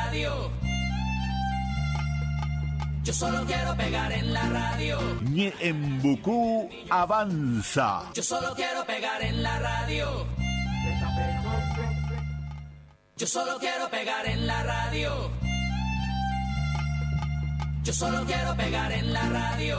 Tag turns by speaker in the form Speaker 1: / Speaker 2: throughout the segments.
Speaker 1: radio. Yo solo quiero pegar en la radio.
Speaker 2: Ñeembucú avanza.
Speaker 1: Yo solo quiero pegar en la radio. Yo solo quiero pegar en la radio. Yo solo quiero pegar en la radio.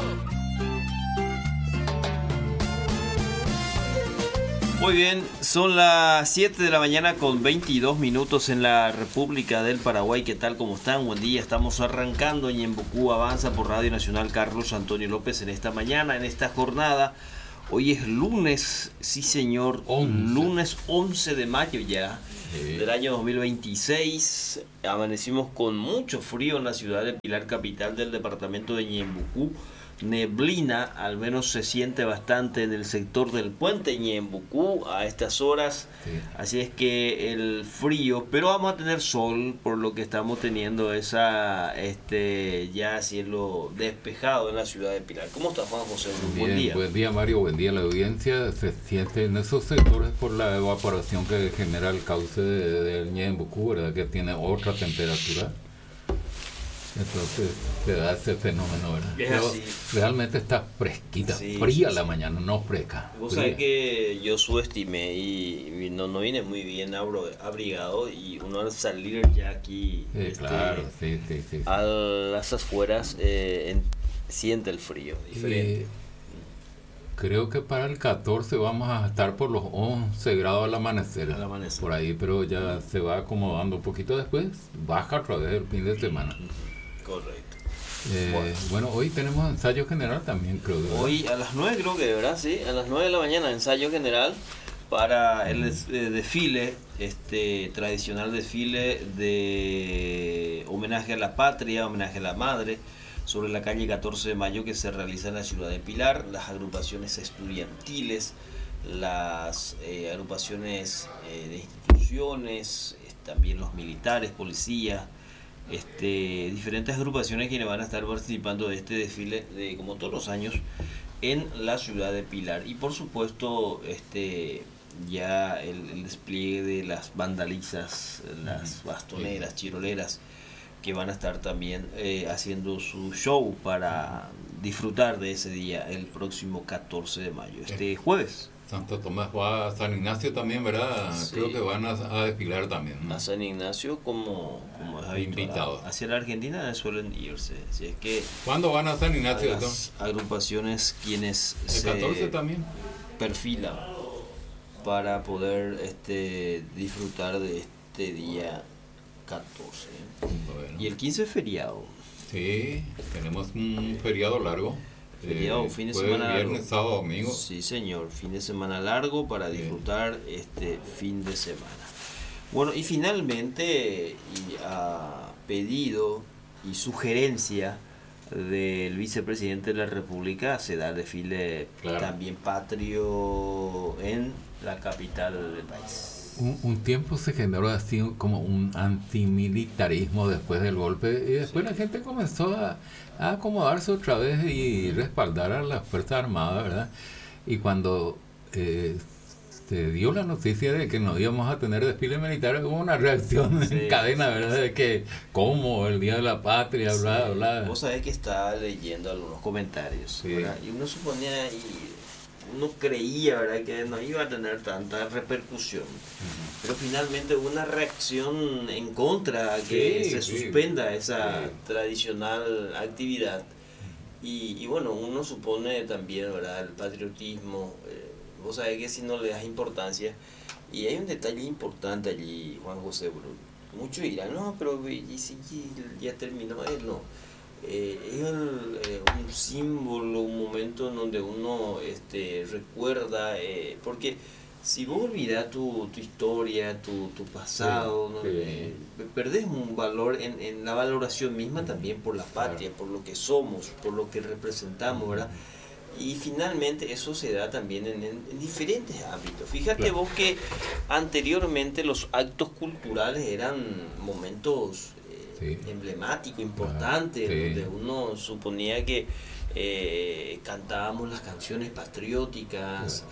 Speaker 3: Muy bien, son las 7 de la mañana con 22 minutos en la República del Paraguay. ¿Qué tal? ¿Cómo están? Buen día. Estamos arrancando Ñeembucú Avanza por Radio Nacional Carlos Antonio López en esta mañana, en esta jornada. Hoy es lunes, sí señor,
Speaker 4: 11.
Speaker 3: Lunes 11 de mayo ya, del año 2026. Amanecimos con mucho frío en la ciudad de Pilar, capital del departamento de Ñeembucú. Neblina, al menos se siente bastante en el sector del puente Ñeembucú a estas horas,
Speaker 4: Sí.
Speaker 3: Así es que el frío, pero vamos a tener sol, por lo que estamos teniendo esa ya cielo despejado en la ciudad de Pilar. ¿Cómo está, Juan José? Buen día.
Speaker 4: Buen día, Mario, buen día a la audiencia. Se siente en esos sectores por la evaporación que genera el cauce del Ñeembucú, ¿verdad? Que tiene otra temperatura. Entonces se da ese fenómeno, ¿verdad?
Speaker 3: Es
Speaker 4: Pero
Speaker 3: así.
Speaker 4: realmente está fresquita,
Speaker 3: Sí,
Speaker 4: fría
Speaker 3: sí,
Speaker 4: la
Speaker 3: sí.
Speaker 4: mañana, no fresca.
Speaker 3: Vos
Speaker 4: fría.
Speaker 3: sabés que yo subestimé y no vine muy bien abrigado, y uno al salir ya aquí
Speaker 4: Claro, sí.
Speaker 3: a las afueras siente el frío diferente.
Speaker 4: Creo que para el 14 vamos a estar por los 11 grados al amanecer.
Speaker 3: Al amanecer.
Speaker 4: Por ahí, pero ya se va acomodando un poquito después. Baja otra vez el fin de semana.
Speaker 3: Correcto.
Speaker 4: Bueno, hoy tenemos ensayo general también, creo. ¿verdad?
Speaker 3: Hoy a las 9 creo que, ¿verdad? Sí, a las 9 de la mañana, ensayo general para el desfile, tradicional desfile de homenaje a la patria, homenaje a la madre, sobre la calle 14 de Mayo, que se realiza en la ciudad de Pilar. Las agrupaciones estudiantiles, las agrupaciones de instituciones, también los militares, policías, diferentes agrupaciones quienes van a estar participando de este desfile, como todos los años, en la ciudad de Pilar. Y por supuesto, ya el despliegue de las vandalizas, las bastoneras, chiroleras, que van a estar también haciendo su show para disfrutar de ese día el próximo 14 de mayo, jueves.
Speaker 4: Santo Tomás va a San Ignacio también, ¿verdad?
Speaker 3: Sí.
Speaker 4: Creo que van a desfilar también, ¿no?
Speaker 3: A San Ignacio como es habitual.
Speaker 4: Invitados.
Speaker 3: Hacia la Argentina suelen irse. Así es que
Speaker 4: ¿Cuándo van a San
Speaker 3: a
Speaker 4: Ignacio?
Speaker 3: las agrupaciones quienes
Speaker 4: El
Speaker 3: se
Speaker 4: 14 también.
Speaker 3: perfilan para poder disfrutar de este día 14.
Speaker 4: Bueno.
Speaker 3: Y el 15 es feriado.
Speaker 4: Sí, tenemos un feriado largo.
Speaker 3: Feriado, fin de
Speaker 4: jueves,
Speaker 3: semana
Speaker 4: viernes,
Speaker 3: largo.
Speaker 4: sábado, domingo.
Speaker 3: Sí, señor, fin de semana largo para disfrutar este fin de semana. Bueno, y finalmente, y a pedido y sugerencia del vicepresidente de la República, se da el desfile también patrio en la capital del país.
Speaker 4: Un tiempo se generó así como un antimilitarismo después del golpe, y después la gente comenzó a acomodarse otra vez y respaldar a las Fuerzas Armadas, ¿verdad? Y cuando se dio la noticia de que no íbamos a tener desfile militar, hubo una reacción en cadena, ¿verdad? De que, ¿cómo? El Día de la Patria, bla, bla.
Speaker 3: Vos sabés que estaba leyendo algunos comentarios, ¿verdad? Y uno suponía uno creía, ¿verdad?, que no iba a tener tanta repercusión, pero finalmente hubo una reacción en contra a que se suspenda esa tradicional actividad. Y bueno, uno supone también, ¿verdad?, el patriotismo. Vos sabés que si no le das importancia, y hay un detalle importante allí, Juan José Bruno. Muchos dirán, no, pero ¿y si ya terminó? No. Es un símbolo, un momento en donde uno recuerda, porque si vos olvidás tu historia, tu pasado, ¿no? Perdés un valor en la valoración misma también por la patria, por lo que somos, por lo que representamos, ¿verdad? Y finalmente eso se da también en diferentes ámbitos. Fíjate vos que anteriormente los actos culturales eran momentos emblemáticos, importantes, donde uno suponía que cantábamos las canciones patrióticas,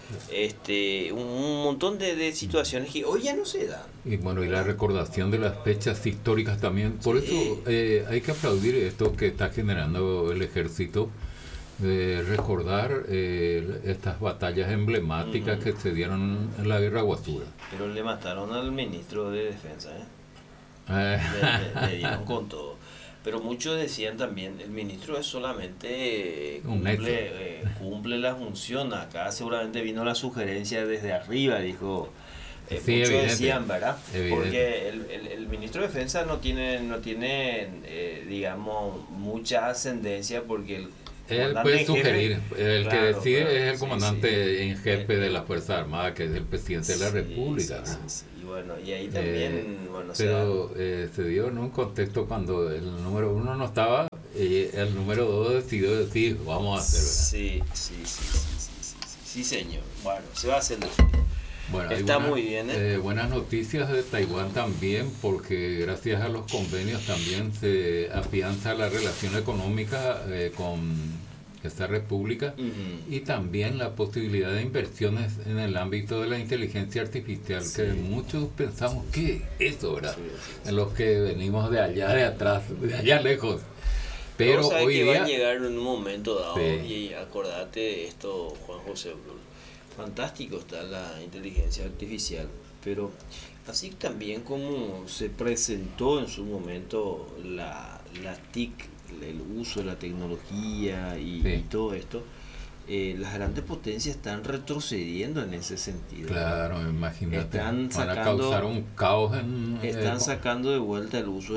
Speaker 3: un montón de situaciones que hoy ya no se dan.
Speaker 4: Y bueno, y la recordación de las fechas históricas también. Por
Speaker 3: Sí.
Speaker 4: eso hay que aplaudir esto que está generando el ejército, de recordar estas batallas emblemáticas que se dieron en la Guerra Guasura.
Speaker 3: Pero le mataron al ministro de Defensa, ¿eh?
Speaker 4: Eh,
Speaker 3: Le dieron con todo. Pero muchos decían también, el ministro es solamente
Speaker 4: Un
Speaker 3: cumple la función. Acá seguramente vino la sugerencia desde arriba, dijo.
Speaker 4: Sí,
Speaker 3: Muchos
Speaker 4: evidente,
Speaker 3: decían, ¿verdad?
Speaker 4: evidente.
Speaker 3: Porque el ministro de Defensa no tiene digamos, mucha ascendencia porque el
Speaker 4: Él
Speaker 3: comandante
Speaker 4: puede
Speaker 3: en jefe-
Speaker 4: sugerir, el que
Speaker 3: Claro,
Speaker 4: decide
Speaker 3: claro,
Speaker 4: es el
Speaker 3: sí,
Speaker 4: comandante
Speaker 3: sí.
Speaker 4: en jefe de la Fuerza Armada, que es el presidente de la
Speaker 3: Sí,
Speaker 4: República.
Speaker 3: sí, sí, sí. Y bueno, y ahí también, bueno,
Speaker 4: Pero se dio en un contexto cuando el número uno no estaba, el número dos decidió decir, vamos a hacer, ¿verdad?
Speaker 3: Sí, señor. Bueno, se va a hacer
Speaker 4: Bueno, hay
Speaker 3: Está muy bien,
Speaker 4: buenas noticias de Taiwán también, porque gracias a los convenios también se afianza la relación económica con esta república y también la posibilidad de inversiones en el ámbito de la inteligencia artificial,
Speaker 3: Sí.
Speaker 4: que muchos pensamos que eso, ¿verdad?
Speaker 3: Sí.
Speaker 4: En los que venimos de allá de atrás, de allá lejos. Pero
Speaker 3: Vos sabés
Speaker 4: hoy
Speaker 3: que
Speaker 4: día
Speaker 3: va a llegar en un momento dado,
Speaker 4: Sí.
Speaker 3: y acordate de esto, Juan José Brul. Fantástico está la inteligencia artificial, pero así también como se presentó en su momento la TIC, el uso de la tecnología y
Speaker 4: Sí.
Speaker 3: todo esto, las grandes potencias están retrocediendo en ese sentido.
Speaker 4: claro, imagínate,
Speaker 3: Están
Speaker 4: van a
Speaker 3: sacando-
Speaker 4: causar un caos en...
Speaker 3: Están sacando de vuelta el uso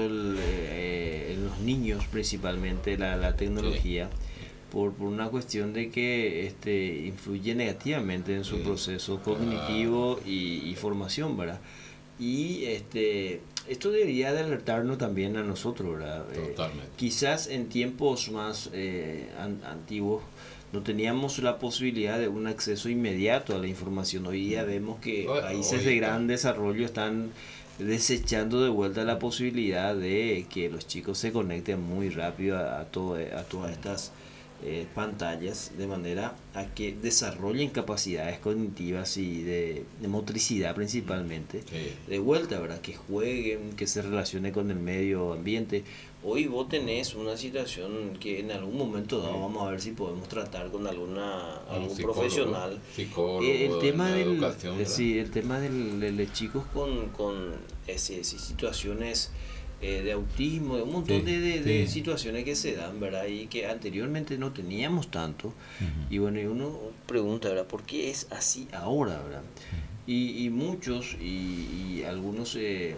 Speaker 3: en los niños, principalmente la tecnología, por una cuestión de que influye negativamente en su proceso cognitivo y formación, ¿verdad? Y esto debería de alertarnos también a nosotros, ¿verdad?
Speaker 4: Totalmente.
Speaker 3: Quizás en tiempos más antiguos no teníamos la posibilidad de un acceso inmediato a la información. Hoy día vemos que
Speaker 4: Bueno,
Speaker 3: países
Speaker 4: hoy
Speaker 3: de
Speaker 4: está.
Speaker 3: gran desarrollo están desechando de vuelta la posibilidad de que los chicos se conecten muy rápido a todas estas pantallas, de manera a que desarrollen capacidades cognitivas y de motricidad principalmente, de vuelta, ¿verdad? Que jueguen, que se relacionen con el medio ambiente. Hoy vos tenés una situación que en algún momento dado vamos a ver si podemos tratar con algún profesional.
Speaker 4: Psicólogo,
Speaker 3: El tema
Speaker 4: en la
Speaker 3: del
Speaker 4: educación, ¿verdad?
Speaker 3: sí, el tema de chicos con situaciones de autismo, de un montón de
Speaker 4: sí.
Speaker 3: situaciones que se dan, ¿verdad? Y que anteriormente no teníamos tanto.
Speaker 4: Ujú.
Speaker 3: Y bueno, y uno pregunta, ¿verdad? ¿Por qué es así ahora, verdad? Y muchos y algunos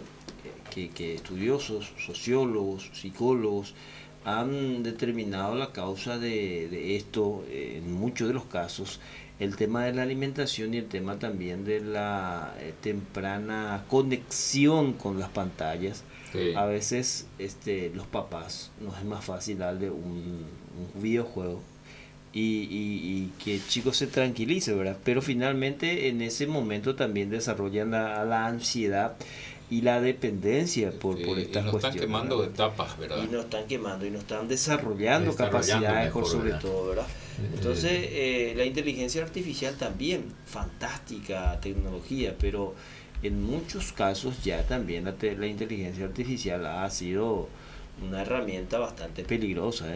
Speaker 3: que estudiosos, sociólogos, psicólogos, han determinado la causa de esto, en muchos de los casos, el tema de la alimentación y el tema también de la temprana conexión con las pantallas.
Speaker 4: Sí.
Speaker 3: A veces los papás nos es más fácil darle un videojuego y que el chico se tranquilice, ¿verdad? Pero finalmente en ese momento también desarrollan la ansiedad y la dependencia por
Speaker 4: Sí,
Speaker 3: estas
Speaker 4: y nos
Speaker 3: cuestiones.
Speaker 4: están quemando
Speaker 3: ¿verdad?
Speaker 4: etapas, ¿verdad?
Speaker 3: Y nos están quemando y nos están desarrollando
Speaker 4: Desarrollando
Speaker 3: capacidades
Speaker 4: mejor,
Speaker 3: por sobre
Speaker 4: ¿verdad?
Speaker 3: todo, ¿verdad? Entonces la inteligencia artificial también, fantástica tecnología, pero en muchos casos ya también la inteligencia artificial ha sido una herramienta bastante peligrosa,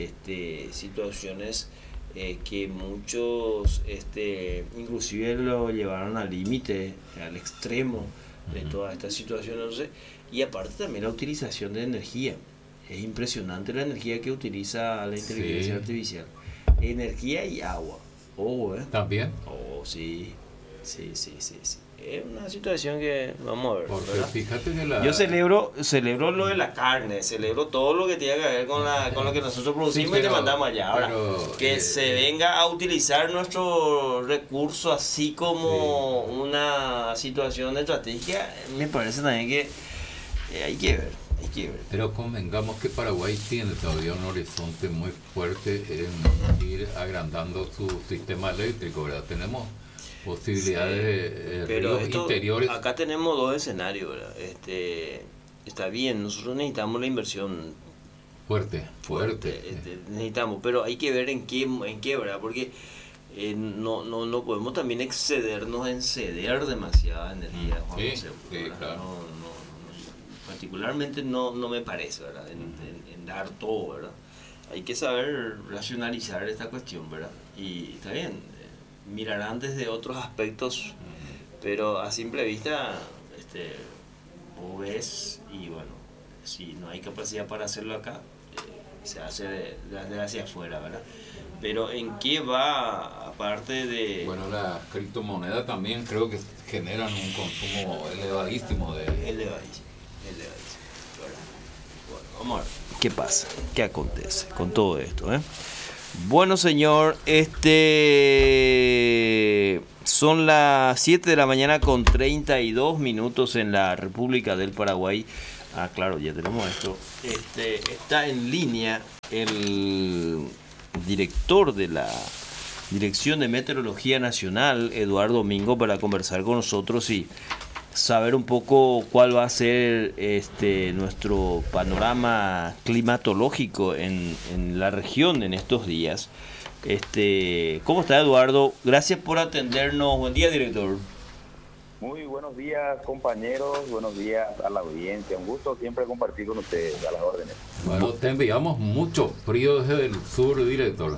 Speaker 3: situaciones que muchos inclusive lo llevaron al límite, al extremo de todas estas situaciones, no sé. Y aparte también la utilización de energía. Es impresionante la energía que utiliza la inteligencia
Speaker 4: Sí.
Speaker 3: artificial. Energía y agua.
Speaker 4: También,
Speaker 3: Oh, sí. Es una situación que vamos a ver,
Speaker 4: porque
Speaker 3: ¿verdad?
Speaker 4: fíjate que la...
Speaker 3: Yo celebro lo de la carne, celebro todo lo que tiene que ver con lo que nosotros producimos y
Speaker 4: pero-
Speaker 3: le mandamos allá. Ahora,
Speaker 4: pero,
Speaker 3: que se venga a utilizar nuestro recurso así como una situación estratégica, me parece también que hay que ver.
Speaker 4: Pero convengamos que Paraguay tiene todavía un horizonte muy fuerte en ir agrandando su sistema eléctrico, ¿verdad? Tenemos posibilidades de
Speaker 3: Pero
Speaker 4: ríos interiores.
Speaker 3: acá tenemos dos escenarios, ¿verdad? Está bien, nosotros necesitamos la inversión
Speaker 4: Fuerte.
Speaker 3: Necesitamos, pero hay que ver en qué, ¿verdad? Porque no podemos también excedernos en ceder demasiada energía, Juan José,
Speaker 4: claro.
Speaker 3: Particularmente no me parece, ¿verdad? En dar todo, ¿verdad? Hay que saber racionalizar esta cuestión, ¿verdad? Y está bien, mirarán desde otros aspectos, pero a simple vista, vos ves, y bueno, si no hay capacidad para hacerlo acá, se hace de hacia afuera, ¿verdad? Pero ¿en qué va, aparte de...?
Speaker 4: Bueno, las criptomonedas también creo que generan un consumo elevadísimo de...
Speaker 3: Elevadísimo, ¿verdad? Bueno, vamos a ver qué pasa, qué acontece con todo esto, ¿eh? Bueno, señor, son las 7 de la mañana con 32 minutos en la República del Paraguay. Ah, claro, ya tenemos esto. Está en línea el director de la Dirección de Meteorología Nacional, Eduardo Domingo, para conversar con nosotros y saber un poco cuál va a ser nuestro panorama climatológico en la región en estos días. ¿Cómo está, Eduardo? Gracias por atendernos. Buen día, director.
Speaker 5: Muy buenos días, compañeros. Buenos días a la audiencia. Un gusto siempre compartir con ustedes, a las órdenes.
Speaker 4: Bueno, te enviamos mucho frío desde el sur, director.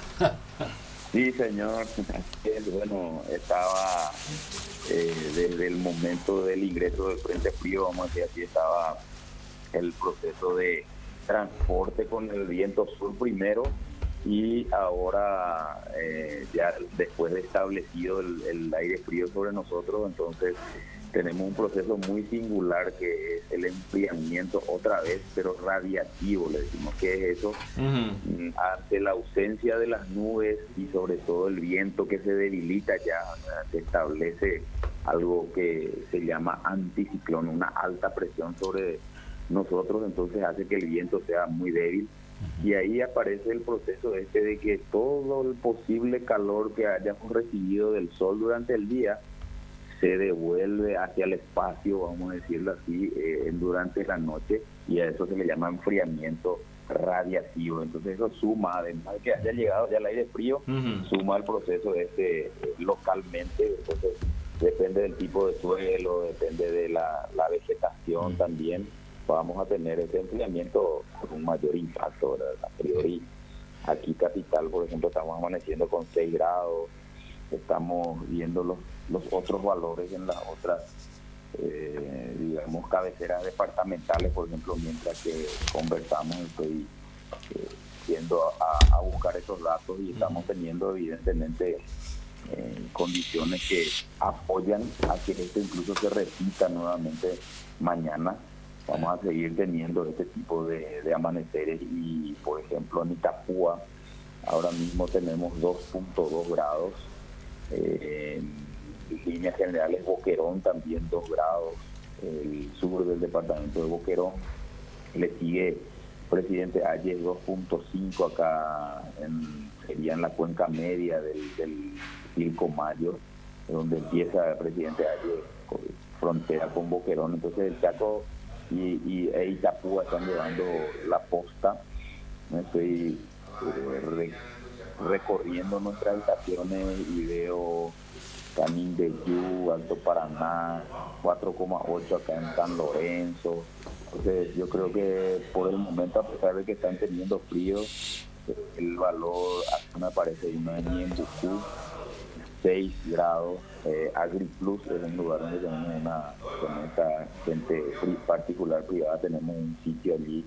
Speaker 5: Sí, señor. Bueno, estaba desde el momento del ingreso del Frente Frío, vamos a decir así, estaba el proceso de transporte con el viento sur primero, y ahora ya después de establecido el aire frío sobre nosotros, entonces tenemos un proceso muy singular que es el enfriamiento otra vez, pero radiativo, le decimos. ¿Qué es eso? Ante la ausencia de las nubes y sobre todo el viento que se debilita ya, se establece algo que se llama anticiclón, una alta presión sobre nosotros, entonces hace que el viento sea muy débil. Y ahí aparece el proceso de que todo el posible calor que hayamos recibido del sol durante el día se devuelve hacia el espacio, vamos a decirlo así, durante la noche, y a eso se le llama enfriamiento radiativo. Entonces eso suma, además de que haya llegado ya el aire frío, suma el proceso localmente. Entonces depende del tipo de suelo, depende de la vegetación también. Vamos a tener ese enfriamiento con un mayor impacto, ¿verdad? A priori, aquí capital, por ejemplo, estamos amaneciendo con 6 grados, estamos viendo los otros valores en las otras, digamos, cabeceras departamentales, por ejemplo, mientras que conversamos, estoy yendo a buscar esos datos y estamos teniendo evidentemente condiciones que apoyan a que esto incluso se repita nuevamente mañana. Vamos a seguir teniendo este tipo de amaneceres y, por ejemplo, en Itapúa ahora mismo tenemos 2.2 grados, en líneas generales Boquerón también 2 grados, el sur del departamento de Boquerón, le sigue Presidente Ayes 2.5 acá, sería en la cuenca media del Pilcomayo, donde empieza Presidente Ayes, frontera con Boquerón. Entonces el Chaco y Itapúa están llevando la posta. Estoy recorriendo nuestras estaciones y veo Canindeyú, Alto Paraná, 4,8 acá en San Lorenzo. Entonces yo creo que por el momento, a pesar de que están teniendo frío, el valor aquí me parece en Ñembucú, 6 grados. AgriPlus es un lugar donde tenemos con esta gente particular privada, tenemos un sitio allí,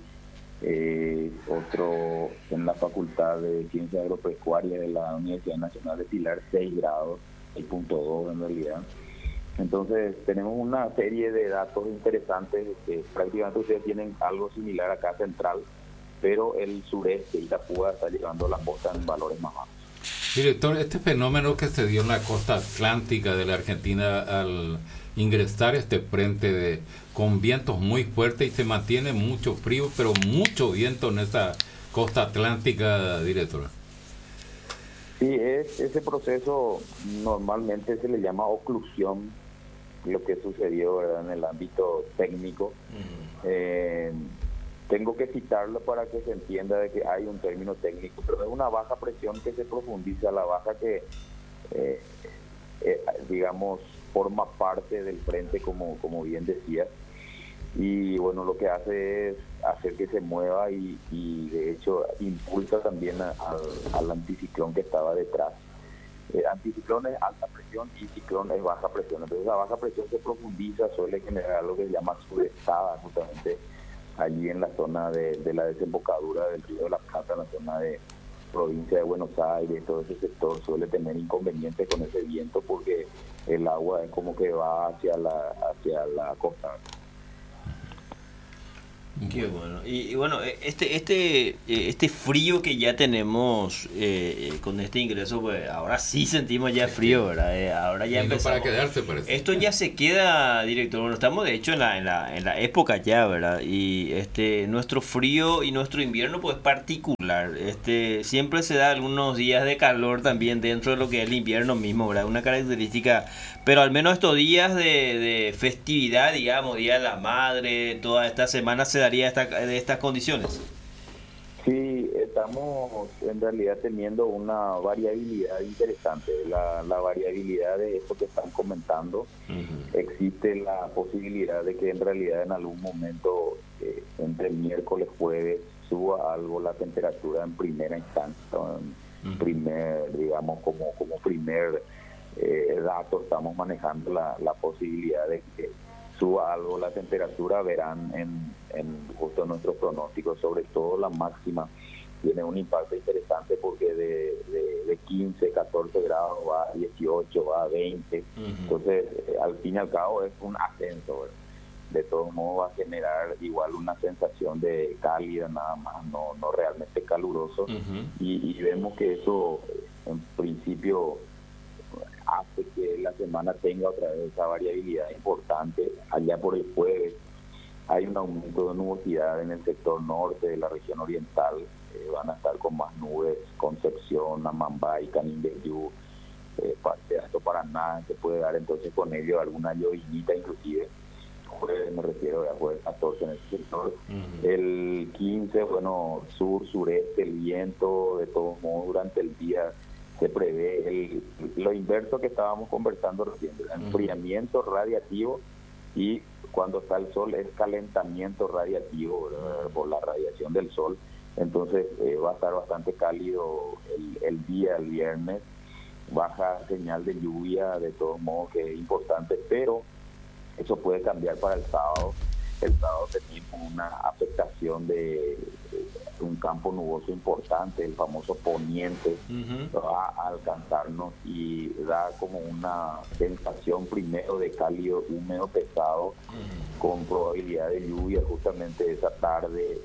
Speaker 5: otro en la Facultad de Ciencias Agropecuarias de la Universidad Nacional de Pilar, 6 grados, 6.2 en realidad. Entonces tenemos una serie de datos interesantes que prácticamente ustedes tienen algo similar acá central, pero el sureste, Itapúa, está llevando la posta en valores más bajos.
Speaker 4: Director, este fenómeno que se dio en la costa atlántica de la Argentina al ingresar este frente con vientos muy fuertes y se mantiene mucho frío, pero mucho viento en esa costa atlántica, director.
Speaker 5: Sí, ese proceso normalmente se le llama oclusión, lo que sucedió, ¿verdad?, en el ámbito técnico. tengo que citarlo para que se entienda de que hay un término técnico, pero es una baja presión que se profundiza, la baja que, eh, digamos, forma parte del frente, como bien decía, y bueno, lo que hace es hacer que se mueva y de hecho impulsa también al anticiclón que estaba detrás. Anticiclón es alta presión y ciclón es baja presión. Entonces la baja presión se profundiza, suele generar lo que se llama sudestada, justamente allí en la zona de la desembocadura del Río de la Plata, en la zona de provincia de Buenos Aires. Todo ese sector suele tener inconvenientes con ese viento porque el agua es como que va hacia la costa.
Speaker 3: Qué bueno. Y bueno, este frío que ya tenemos con este ingreso, pues ahora sí sentimos ya frío, ¿verdad? Ahora ya
Speaker 4: Vino
Speaker 3: empezamos.
Speaker 4: para quedarse, parece.
Speaker 3: Esto ya se queda, director. Bueno, estamos de hecho en la época ya, ¿verdad? Y nuestro frío y nuestro invierno, pues particular. Siempre se da algunos días de calor también dentro de lo que es el invierno mismo, ¿verdad? Una característica. Pero al menos estos días de festividad, digamos, Día de la Madre, toda esta semana se daría de estas condiciones.
Speaker 5: Sí, estamos en realidad teniendo una variabilidad interesante. La variabilidad de esto que están comentando, existe la posibilidad de que en realidad en algún momento, entre miércoles, jueves, suba algo la temperatura en primera instancia, en digamos, como primer dato, estamos manejando la posibilidad de que suba algo la temperatura. Verán en justo nuestros pronósticos, sobre todo la máxima, tiene un impacto interesante porque de 15, 14 grados va a 18, va a 20. Entonces, al fin y al cabo es un ascenso, ¿verdad? De todos modos va a generar igual una sensación de cálida, nada más, no realmente caluroso. Y vemos que eso en principio hace que la semana tenga otra vez esa variabilidad importante. Allá por el jueves hay un aumento de nubosidad en el sector norte de la región oriental. Van a estar con más nubes Concepción, Amambay, Canindeyú, parte de Alto Paraná. Se puede dar entonces con ello alguna llovinita inclusive. Jueves, me refiero a jueves 14 en ese sector. El 15, bueno, sur, sureste, el viento, de todos modos durante el día se prevé lo inverso que estábamos conversando recién, el enfriamiento radiativo, y cuando está el sol es calentamiento radiativo, ¿verdad? Por la radiación del sol. Entonces va a estar bastante cálido el día, el viernes, baja señal de lluvia, de todos modos, que es importante, pero eso puede cambiar para el sábado. El sábado tenemos una afectación de un campo nuboso importante, el famoso poniente, va a alcanzarnos y da como una sensación primero de cálido, húmedo, pesado, con probabilidad de lluvia justamente esa tarde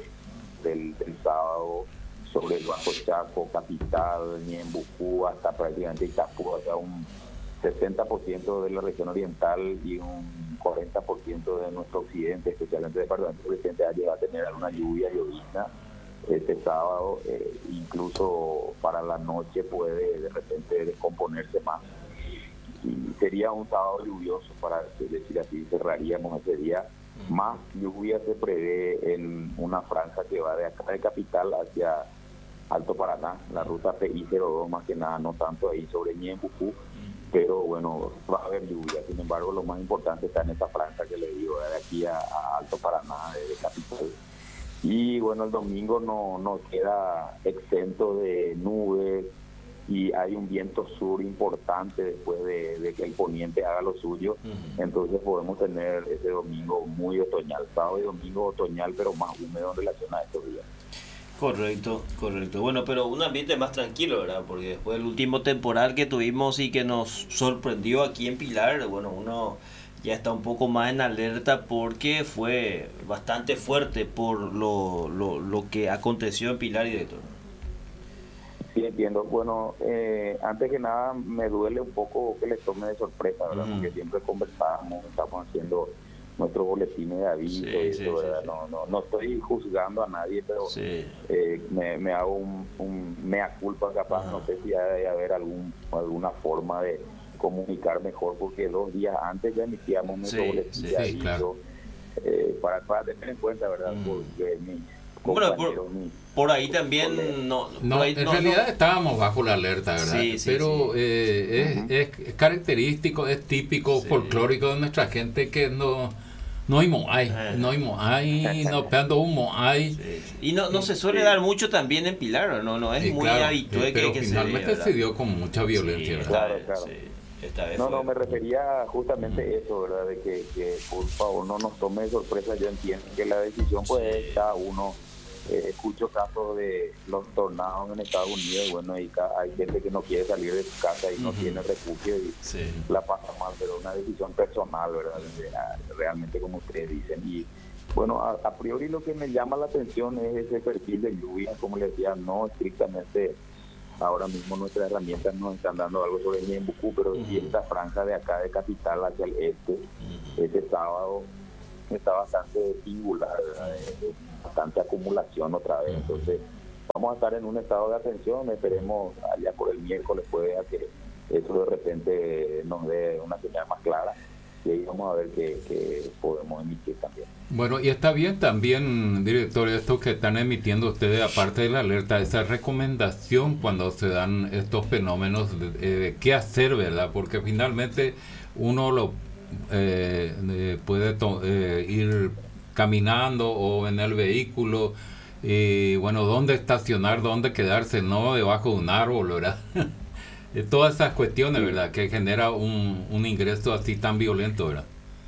Speaker 5: del sábado sobre el Bajo Chaco, Capital, Ñembucú, hasta prácticamente Itapú, hasta un 60% de la región oriental y un 40% de nuestro occidente, especialmente el departamento occidente, va a tener alguna lluvia, llovizna este sábado. Incluso para la noche puede de repente descomponerse más. Y sería un sábado lluvioso, para decir así, cerraríamos ese día. Más lluvia se prevé en una franja que va de acá de Capital hacia Alto Paraná, la ruta PI-02 más que nada, no tanto ahí sobre Ñembucú, pero bueno, va a haber lluvia. Sin embargo, lo más importante está en esa franja que le digo, de aquí a Alto Paraná, de Capital. Y bueno, el domingo no queda exento de nubes y hay un viento sur importante después de que el poniente haga lo suyo. Entonces podemos tener ese domingo muy otoñal, sábado y domingo otoñal, pero más húmedo en relación a estos días.
Speaker 3: Correcto. Bueno, pero un ambiente más tranquilo, ¿verdad? Porque después del último temporal que tuvimos y que nos sorprendió aquí en Pilar, bueno, uno ya está un poco más en alerta porque fue bastante fuerte por lo que aconteció en Pilar, director.
Speaker 5: Sí, entiendo. Bueno, antes que nada me duele un poco que les tome de sorpresa, ¿verdad? Porque siempre conversamos, estamos haciendo nuestros boletines de aviso, ¿verdad? No estoy juzgando a nadie, pero me hago un mea culpa capaz. No sé si hay haber alguna forma de comunicar mejor, porque 2 días antes ya iniciamos nuestro boletín de aviso.
Speaker 4: Claro.
Speaker 5: para tener en cuenta, ¿verdad? Porque
Speaker 3: Bueno,
Speaker 5: compañeros,
Speaker 3: por ahí también
Speaker 4: No,
Speaker 3: por ahí
Speaker 4: en realidad estábamos bajo la alerta, ¿verdad?
Speaker 3: Sí, sí,
Speaker 4: pero
Speaker 3: sí.
Speaker 4: Es característico, es típico,
Speaker 3: Sí.
Speaker 4: folclórico de nuestra gente que no hay moai, no peando un moai.
Speaker 3: Sí. Y no se suele dar mucho también en Pilar, no es
Speaker 4: Y
Speaker 3: muy
Speaker 4: claro,
Speaker 3: habitual
Speaker 4: pero
Speaker 3: que
Speaker 4: finalmente
Speaker 3: se dé,
Speaker 4: se dio con mucha violencia,
Speaker 3: Sí,
Speaker 4: ¿verdad?
Speaker 5: Claro.
Speaker 3: sí, esta vez
Speaker 5: No,
Speaker 3: fue-
Speaker 5: me refería justamente a eso, ¿verdad? De que por favor no nos tome de sorpresa. Yo entiendo que la decisión pues es cada uno. Escucho casos de los tornados en Estados Unidos y bueno, hay gente que no quiere salir de su casa y no tiene refugio y
Speaker 3: Sí.
Speaker 5: la pasa mal, pero es una decisión personal, ¿verdad? Realmente como ustedes dicen. Y bueno, a priori lo que me llama la atención es ese perfil de lluvia, como les decía, no estrictamente. Ahora mismo nuestras herramientas nos están dando algo sobre Ñembucú, pero sí esta franja de acá de Capital hacia el este, este sábado está bastante singular, ¿verdad? Bastante acumulación otra vez. Entonces vamos a estar en un estado de atención, esperemos allá por el miércoles puede que eso de repente nos dé una señal más clara y ahí vamos a ver qué podemos emitir también.
Speaker 4: Bueno, y está bien también, director, esto que están emitiendo ustedes, aparte de la alerta, esa recomendación cuando se dan estos fenómenos de qué hacer, ¿verdad? Porque finalmente uno lo puede ir caminando o en el vehículo y bueno, dónde estacionar, dónde quedarse, no debajo de un árbol, ¿verdad? Todas esas cuestiones, ¿verdad? Que genera un ingreso así tan violento, ¿verdad?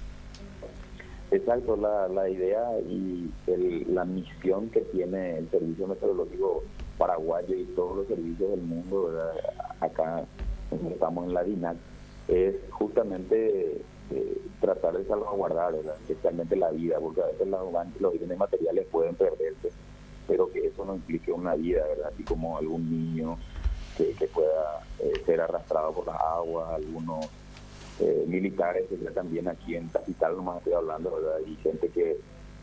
Speaker 5: Exacto, la idea y la misión que tiene el Servicio Meteorológico Paraguayo y todos los servicios del mundo, ¿verdad? Acá estamos en la DINAC, es justamente tratar de salvaguardar, ¿verdad? Especialmente la vida, porque a veces los bienes materiales pueden perderse, pero que eso no implique una vida, ¿verdad? Así como algún niño que pueda ser arrastrado por las aguas, algunos militares que ya también aquí en Capital, nomás estoy hablando, ¿verdad? Y gente que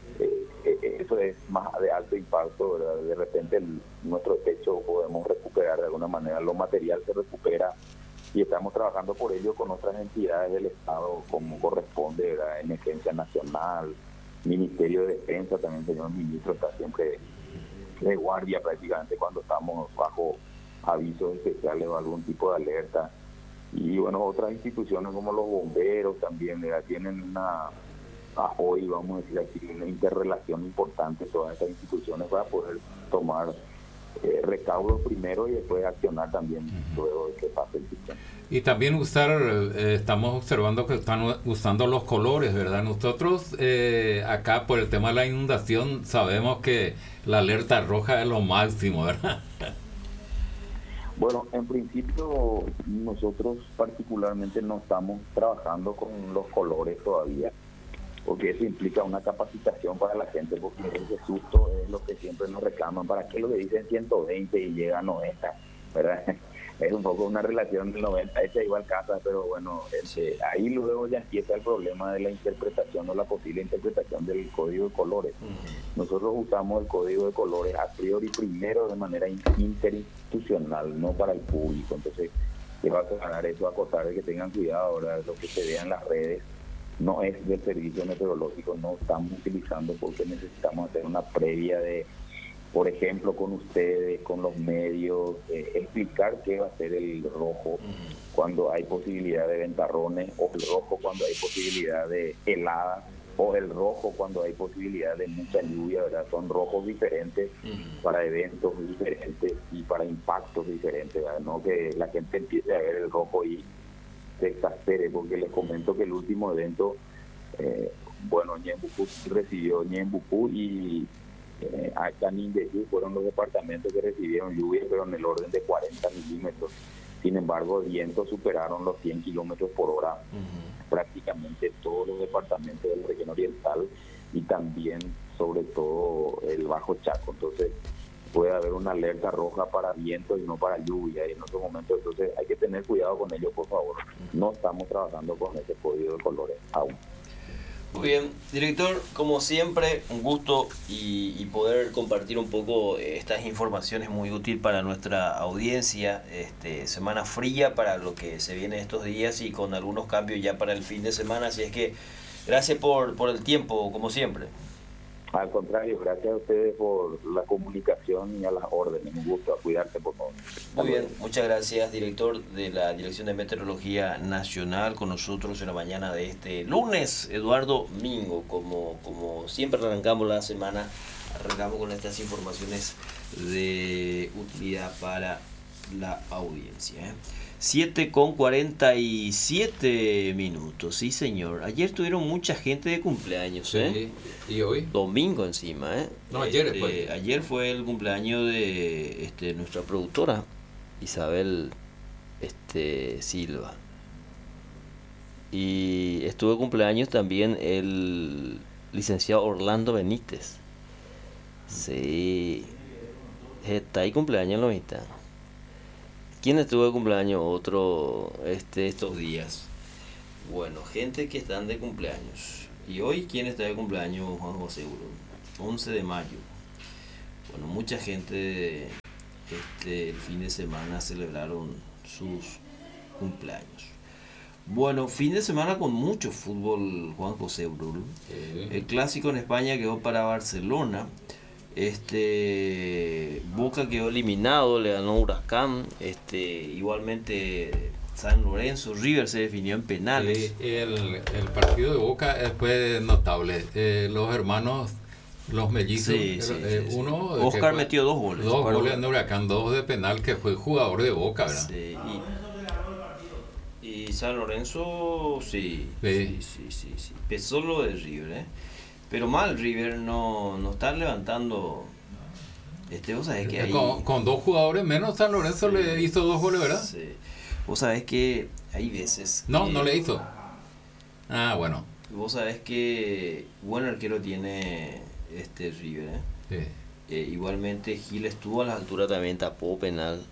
Speaker 5: eso es más de alto impacto, ¿verdad? De repente nuestro techo podemos recuperar de alguna manera, lo material se recupera y estamos trabajando por ello con otras entidades del Estado como corresponde, ¿verdad? Emergencia Nacional, Ministerio de Defensa, también el señor ministro está siempre de guardia prácticamente cuando estamos bajo avisos especiales o algún tipo de alerta. Y bueno, otras instituciones como los bomberos también, ¿verdad? Tienen hoy vamos a decir aquí, una interrelación importante todas estas instituciones para poder tomar recaudos primero y después accionar también luego de que pase el sistema.
Speaker 4: Y también estamos observando que están usando los colores, ¿verdad? Nosotros acá por el tema de la inundación sabemos que la alerta roja es lo máximo, ¿verdad?
Speaker 5: Bueno, en principio nosotros particularmente no estamos trabajando con los colores todavía, porque eso implica una capacitación para la gente, porque ese susto es lo que siempre nos reclaman. ¿Para qué lo que dicen 120 y llega a 90? ¿Verdad? Es un poco una relación del 90, esa igual casa, pero bueno, ahí luego ya empieza el problema de la interpretación o la posible interpretación del código de colores. Nosotros usamos el código de colores a priori primero de manera interinstitucional, no para el público. Entonces, quiero aclarar eso, acotar de que tengan cuidado ahora de lo que se vea en las redes. No es del servicio meteorológico, no estamos utilizando porque necesitamos hacer una previa de, por ejemplo, con ustedes, con los medios, explicar qué va a ser el rojo cuando hay posibilidad de ventarrones, o el rojo cuando hay posibilidad de heladas, o el rojo cuando hay posibilidad de mucha lluvia, ¿verdad? Son rojos diferentes para eventos diferentes y para impactos diferentes, ¿verdad? No que la gente empiece a ver el rojo y se exaspere, porque les comento que el último evento, bueno, Ñembucú recibió Ñembucú y Achanindejú fueron los departamentos que recibieron lluvia, pero en el orden de 40 milímetros. Sin embargo, vientos superaron los 100 kilómetros por hora, prácticamente todos los departamentos de la región oriental y también, sobre todo, el Bajo Chaco. Entonces, puede haber una alerta roja para viento y no para lluvia, y en otros momentos, entonces hay que tener cuidado con ello, por favor. No estamos trabajando con ese código de colores aún.
Speaker 3: Muy bien, director, como siempre, un gusto y poder compartir un poco estas informaciones muy útil para nuestra audiencia. Semana fría para lo que se viene estos días y con algunos cambios ya para el fin de semana, así es que Gracias por el tiempo, como siempre.
Speaker 5: Al contrario, gracias a ustedes por la comunicación y a las órdenes. Un gusto, a cuidarse, por favor.
Speaker 3: Muy bien, muchas gracias, director de la Dirección de Meteorología Nacional, con nosotros en la mañana de este lunes, Eduardo Mingo. Como siempre arrancamos la semana, arrancamos con estas informaciones de utilidad para la audiencia. 7:47, sí señor. Ayer tuvieron mucha gente de cumpleaños,
Speaker 4: Sí. ¿Y hoy?
Speaker 3: Domingo encima,
Speaker 4: No, ayer fue.
Speaker 3: Ayer fue el cumpleaños de nuestra productora, Isabel Silva. Y estuvo de cumpleaños también el licenciado Orlando Benítez. Sí. Está ahí cumpleaños en la mitad. ¿Quién estuvo de cumpleaños otro estos días? Bueno, gente que están de cumpleaños. Y hoy, ¿quién está de cumpleaños? Juan José Urón. 11 de mayo. Bueno, mucha gente el fin de semana celebraron sus cumpleaños. Bueno, fin de semana con mucho fútbol, Juan José Urón. El clásico en España quedó para Barcelona. Boca quedó eliminado, le ganó Huracán. Igualmente San Lorenzo, River se definió en penales.
Speaker 4: El partido de Boca fue notable. Los hermanos, los mellizos, uno
Speaker 3: Oscar metió 2 goles.
Speaker 4: 2 goles en Huracán, 2 de penal, que fue jugador de Boca, ¿verdad?
Speaker 3: Sí, y San Lorenzo, sí. Pesó lo de River, Pero mal, River no está levantando. Vos sabés que hay...
Speaker 4: con 2 jugadores menos, San Lorenzo le hizo 2 goles, ¿verdad?
Speaker 3: Sí. Vos sabés que hay veces que...
Speaker 4: No le hizo. Ah, bueno.
Speaker 3: Vos sabés que buen arquero tiene River,
Speaker 4: Sí.
Speaker 3: Igualmente Gil estuvo a la altura, también tapó penal.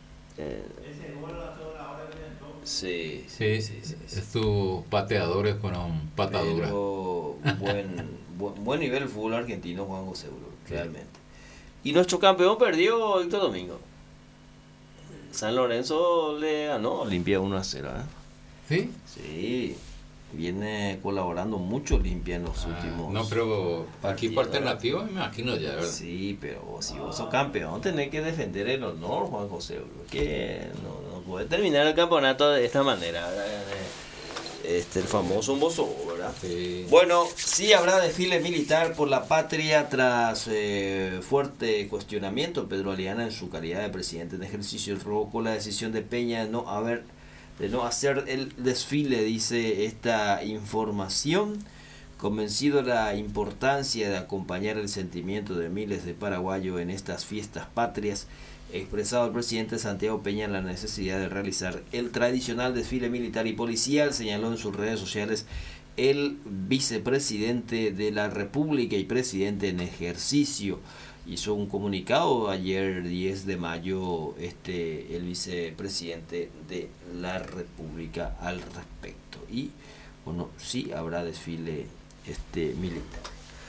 Speaker 3: Sí.
Speaker 4: Sus pateadores fueron pataduras.
Speaker 3: Pero buen nivel el fútbol argentino, Juan José Urón, realmente. Y nuestro campeón perdió Víctor Domingo. San Lorenzo le ganó Olimpia 1-0.
Speaker 4: ¿Sí?
Speaker 3: Sí. Viene colaborando mucho Olimpia en los últimos.
Speaker 4: No, pero aquí por alternativa me imagino ya, ¿verdad?
Speaker 3: Sí, pero si vos sos campeón tenés que defender el honor, Juan José Urón. Que no puede terminar el campeonato de esta manera, ¿verdad? El famoso Mbosso, ¿verdad?
Speaker 4: Sí.
Speaker 3: Bueno, sí habrá desfile militar por la patria tras fuerte cuestionamiento. Pedro Aliana, en su calidad de presidente en ejercicio, revocó la decisión de Peña de no hacer el desfile, dice esta información. Convencido de la importancia de acompañar el sentimiento de miles de paraguayos en estas fiestas patrias, expresado el presidente Santiago Peña la necesidad de realizar el tradicional desfile militar y policial, señaló en sus redes sociales el vicepresidente de la República y presidente en ejercicio. Hizo un comunicado ayer 10 de mayo el vicepresidente de la República al respecto. Y bueno, sí habrá desfile militar.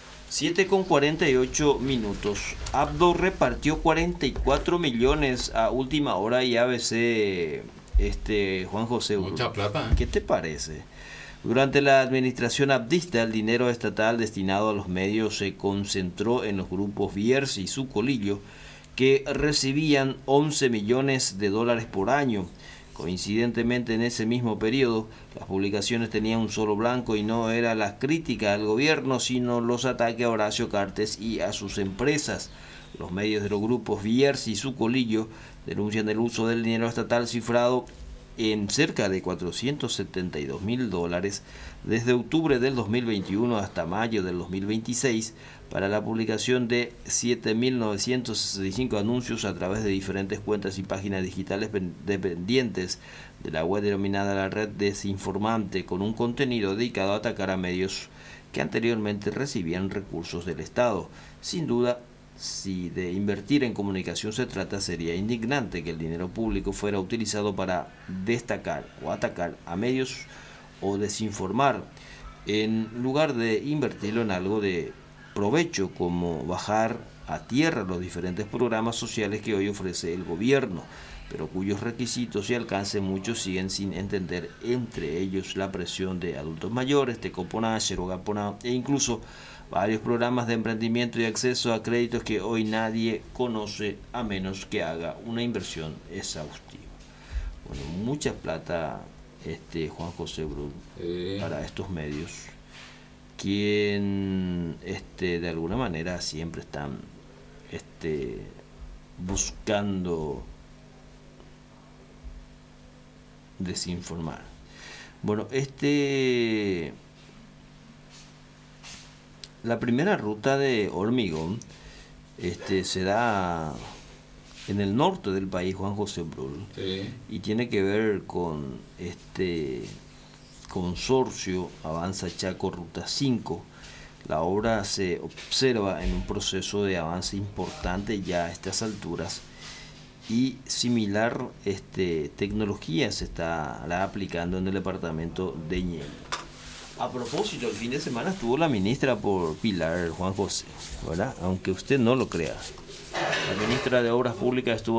Speaker 3: 7:48. Abdo repartió 44 millones a última hora y ABC, Juan José Urón.
Speaker 4: Mucha plata.
Speaker 3: ¿Qué te parece? Durante la administración abdista, el dinero estatal destinado a los medios se concentró en los grupos Bierzi y Sucolillo, que recibían 11 millones de dólares por año. Coincidentemente, en ese mismo periodo, las publicaciones tenían un solo blanco y no era la crítica al gobierno, sino los ataques a Horacio Cartes y a sus empresas. Los medios de los grupos Bierzi y Sucolillo denuncian el uso del dinero estatal cifrado en cerca de 472 mil dólares desde octubre del 2021 hasta mayo del 2026 para la publicación de 7.965 anuncios a través de diferentes cuentas y páginas digitales dependientes de la web denominada la Red Desinformante, con un contenido dedicado a atacar a medios que anteriormente recibían recursos del Estado. Sin duda, si de invertir en comunicación se trata, sería indignante que el dinero público fuera utilizado para destacar o atacar a medios o desinformar, en lugar de invertirlo en algo de provecho, como bajar a tierra los diferentes programas sociales que hoy ofrece el gobierno, pero cuyos requisitos y alcance muchos siguen sin entender, entre ellos la presión de adultos mayores, Tecoponá, Xerogaponá e incluso varios programas de emprendimiento y acceso a créditos que hoy nadie conoce a menos que haga una inversión exhaustiva. Bueno, mucha plata, Juan José Brun, para estos medios, quien de alguna manera siempre están buscando desinformar. Bueno, la primera ruta de hormigón se da en el norte del país, Juan José Brul, y tiene que ver con este consorcio Avanza Chaco Ruta 5. La obra se observa en un proceso de avance importante ya a estas alturas, y similar tecnología se está aplicando en el departamento de Ñeñe. A propósito, el fin de semana estuvo la ministra por Pilar, Juan José, ¿verdad? Aunque usted no lo crea. La ministra de Obras Públicas estuvo